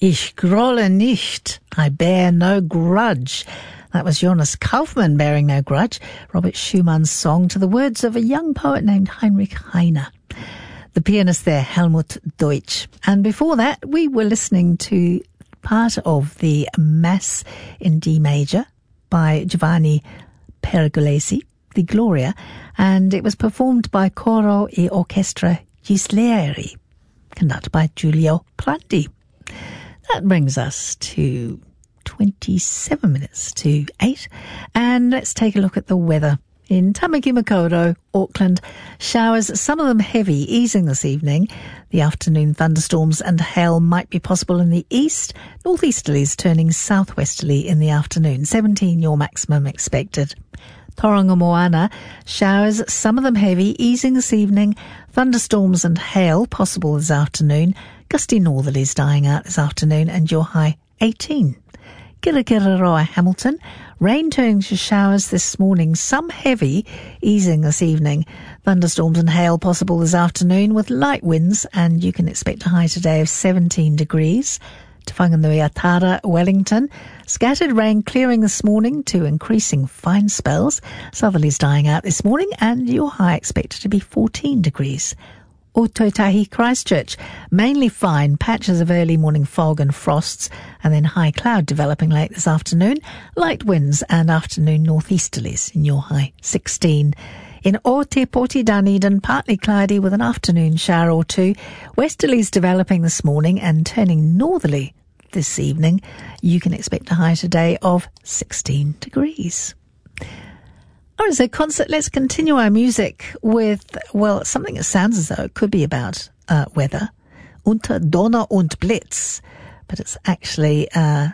Ich grolle nicht, I bear no grudge. That was Jonas Kaufmann, Bearing No Grudge, Robert Schumann's song to the words of a young poet named Heinrich Heine. The pianist there, Helmut Deutsch. And before that, we were listening to part of the Mass in D major by Giovanni Pergolesi, the Gloria, and it was performed by Coro e Orchestra Ghislieri, conducted by Giulio Prandi. That brings us to 27 minutes to 8, and let's take a look at the weather. In Tamaki Makaurau, Auckland, showers, some of them heavy, easing this evening. The afternoon thunderstorms and hail might be possible in the east. Northeasterlies turning southwesterly in the afternoon. 17 your maximum expected. Tauranga Moana, showers, some of them heavy, easing this evening. Thunderstorms and hail possible this afternoon. Gusty northerlies dying out this afternoon, and your high 18. Kirikiriroa Hamilton, rain turning to showers this morning, some heavy, easing this evening. Thunderstorms and hail possible this afternoon with light winds, and you can expect a high today of 17 degrees. Te Whanganui-a-Tara, Wellington, scattered rain clearing this morning to increasing fine spells. Southerlies dying out this morning, and your high expected to be 14 degrees. Ōtautahi, Christchurch, mainly fine, patches of early morning fog and frosts, and then high cloud developing late this afternoon, light winds and afternoon northeasterlies in your high 16. In Ōtepoti, Dunedin, partly cloudy with an afternoon shower or two, westerlies developing this morning and turning northerly this evening. You can expect a high today of 16 degrees. All right, so concert, let's continue our music with, well, something that sounds as though it could be about weather. Unter Donner und Blitz. But it's actually